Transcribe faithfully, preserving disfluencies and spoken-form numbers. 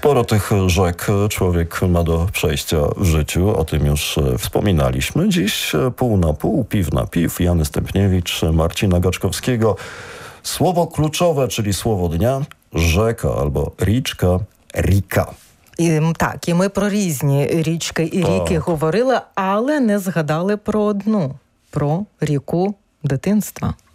Sporo tych rzek człowiek ma do przejścia w życiu, o tym już wspominaliśmy. Dziś pół na pół, piw na piw, Jany Stępniewicz, Marcina Gaczkowskiego. Słowo kluczowe, czyli słowo dnia, rzeka albo річка, ріка. І, так, і ми про різні річки і ріки говорили, але не згадали про одну, про ріку дитинства.